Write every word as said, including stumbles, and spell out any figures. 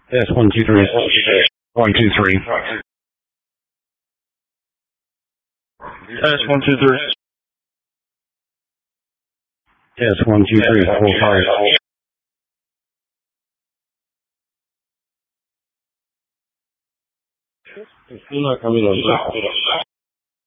Yes, one, two, three. One, two, three. Yes, one, two, three. Yes, one, two, three, four, five. It's still not coming on.